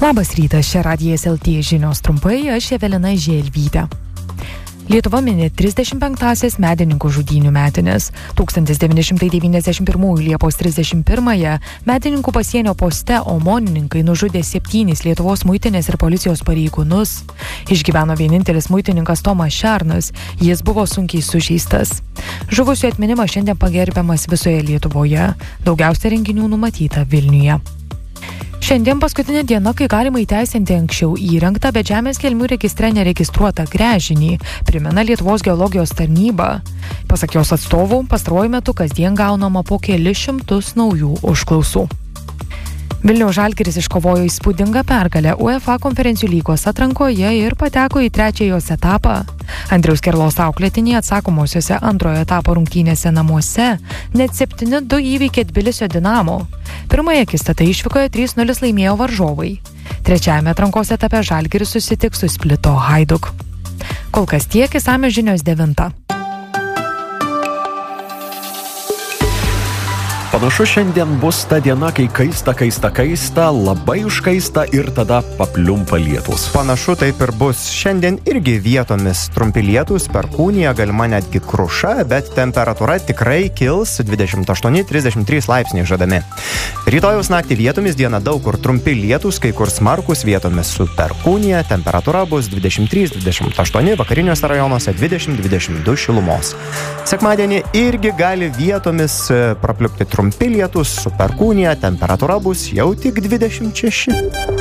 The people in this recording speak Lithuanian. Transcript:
Labas rytas, čia Radijas LT žinios trumpai, aš Evelina Želvytė. Lietuva mini 35-asias medininkų žudynių metinės. 1991 Liepos 31-ąją medininkų pasienio poste omonininkai nužudė 7 Lietuvos muitinės ir policijos pareigūnus. Išgyveno vienintelis muitininkas Tomas Šernas, jis buvo sunkiai sužeistas. Žuvusių atminimas šiandien pagerbiamas visoje Lietuvoje, daugiausia renginių numatyta Vilniuje. Šiandien paskutinė diena, kai galima įteisinti anksčiau įrengtą, bet žemės gelmių registre neregistruotą gręžinį, primena Lietuvos geologijos tarnyba. Pasak jos atstovų, pastaruoju metu kasdien gaunama po kelis šimtus naujų užklausų. Vilniaus Žalgiris iškovojo įspūdingą pergalę UEFA konferencijų lygos atrankoje ir pateko į trečiąjį jos etapą. Andriaus Kerlos auklėtiniai atsakomosiose antrojo etapo rungtynėse namuose net 7-2 įveikė Tbilisio Dinamo. Pirmąją akistatą išvykoje 3-0 laimėjo varžovai. Trečiajame atrankos etape Žalgiris susitiks su Splito Hajduk. Kol kas tiek, išsamios žinios 9. Panašu, šiandien bus ta diena, kai kaista, labai užkaista ir tada papliumpa lietus. Panašu taip ir bus. Šiandien irgi vietomis trumpi lietus, perkūnija, galima netgi kruša, bet temperatūra tikrai kils 28-33 laipsniai žadami. Rytojaus naktį vietomis dieną daug kur trumpi lietus, kai kur smarkus, vietomis su perkūnija, temperatūra bus 23-28, vakariniuose rajonuose 20-22 šilumos. Sekmadienį irgi gali vietomis prapliupti trumpi lietus su perkūnija, temperatūra bus jau tik 26.